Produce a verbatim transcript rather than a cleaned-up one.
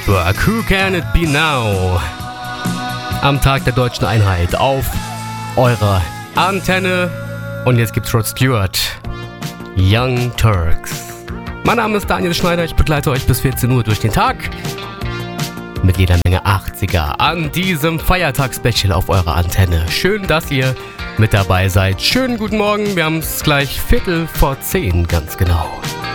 Network. Who can it be now? Am Tag der deutschen Einheit auf eurer Antenne. Und jetzt gibt's Rod Stewart. Young Turks. Mein Name ist Daniel Schneider. Ich begleite euch bis vierzehn Uhr durch den Tag. Mit jeder Menge achtziger an diesem Feiertagsspecial auf eurer Antenne. Schön, dass ihr mit dabei seid. Schönen guten Morgen. Wir haben es gleich Viertel vor zehn, ganz genau.